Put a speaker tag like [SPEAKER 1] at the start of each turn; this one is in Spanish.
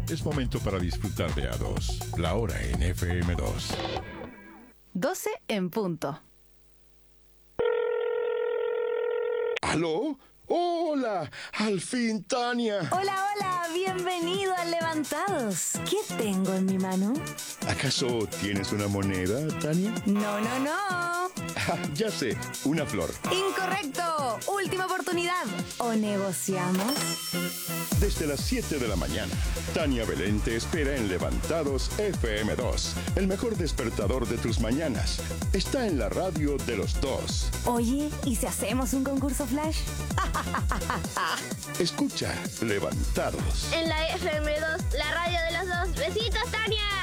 [SPEAKER 1] Es momento para disfrutar de A2, la hora en FM2.
[SPEAKER 2] 12 en punto.
[SPEAKER 3] ¿Aló? ¡Hola! ¡Al fin, Tania!
[SPEAKER 4] Hola, hola, bienvenido a Levantados. ¿Qué tengo en mi mano?
[SPEAKER 3] ¿Acaso tienes una moneda, Tania?
[SPEAKER 4] No, no, no.
[SPEAKER 3] Ah, ya sé, una flor.
[SPEAKER 4] Incorrecto. Última oportunidad. ¿O negociamos?
[SPEAKER 3] Desde las 7 de la mañana, Tania Belén te espera en Levantados FM2, el mejor despertador de tus mañanas. Está en la radio de los dos.
[SPEAKER 4] Oye, ¿y si hacemos un concurso flash?
[SPEAKER 3] Escucha Levantados.
[SPEAKER 5] En la FM2, la radio de los dos. ¡Besitos, Tania!